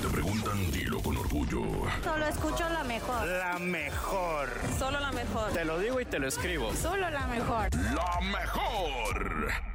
te preguntan, dilo con orgullo. Solo escucho la mejor. La mejor. Solo la mejor. Te lo digo y te lo escribo. Solo la mejor. ¡La mejor!